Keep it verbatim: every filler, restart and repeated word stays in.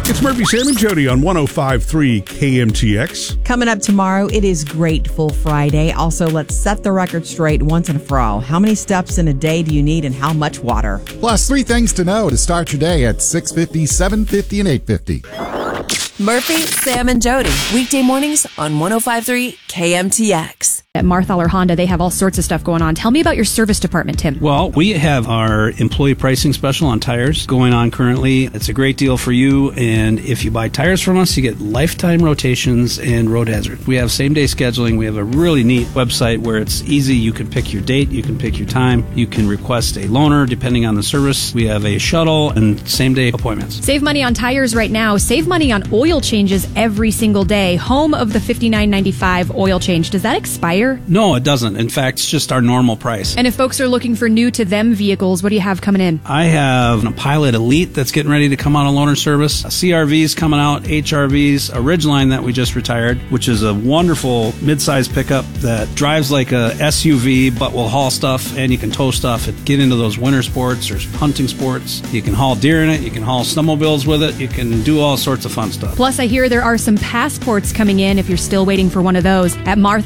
It's Murphy, Sam, and Jody on one oh five point three K M T X. Coming up tomorrow, it is Grateful Friday. Also, let's set the record straight once and for all. How many steps in a day do you need and how much water? Plus, three things to know to start your day at six fifty, seven fifty, and eight fifty. Murphy, Sam, and Jody. Weekday mornings on one oh five point three K M T X. At Marthaler Honda, they have all sorts of stuff going on. Tell me about your service department, Tim. Well, we have our employee pricing special on tires going on currently. It's a great deal for you, and if you buy tires from us, you get lifetime rotations and road hazard. We have same-day scheduling. We have a really neat website where it's easy. You can pick your date. You can pick your time. You can request a loaner depending on the service. We have a shuttle and same-day appointments. Save money on tires right now. Save money on oil changes every single day. Home of the fifty-nine ninety-five oil change. Does that expire? No, it doesn't. In fact, it's just our normal price. And if folks are looking for new to them vehicles, what do you have coming in? I have a Pilot Elite that's getting ready to come out on loaner service. A C R V's coming out, H R V's, a Ridgeline that we just retired, which is a wonderful mid-size pickup that drives like a S U V but will haul stuff and you can tow stuff and get into those winter sports or hunting sports. You can haul deer in it. You can haul snowmobiles with it. You can do all sorts of fun stuff. Plus, I hear there are some passports coming in if you're still waiting for one of those at Martha.